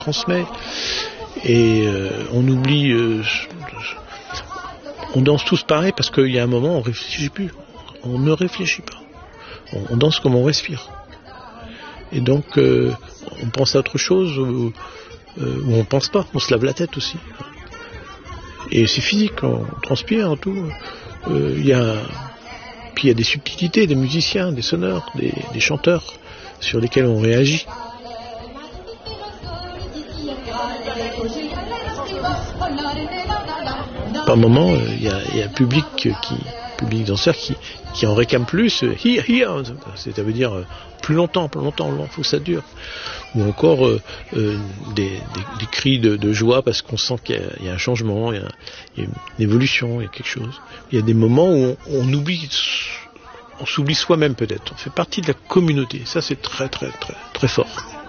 transmet. Et on oublie, on danse tous pareil parce qu'il y a un moment on réfléchit plus, on ne réfléchit pas, on danse comme on respire. Et donc on pense à autre chose ou on pense pas, on se lave la tête aussi. Et c'est physique, on transpire, tout. Puis il y a des subtilités, des musiciens, des sonneurs, des chanteurs sur lesquels on réagit. Par moment, il y a un public danseur qui en réclame plus, c'est-à-dire dire plus longtemps, faut que ça dure. Ou encore des cris de joie parce qu'on sent qu'il y a un changement, il y a une évolution, il y a quelque chose. Il y a des moments où on s'oublie soi-même peut-être. On fait partie de la communauté. Ça, c'est très, très, très, très fort.